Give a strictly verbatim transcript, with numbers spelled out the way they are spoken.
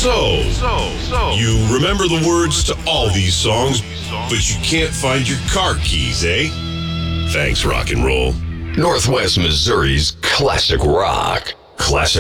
So, so, so, you remember the words to all these songs, but you can't find your car keys, eh? Thanks, rock and roll. Northwest Missouri's classic rock. Classic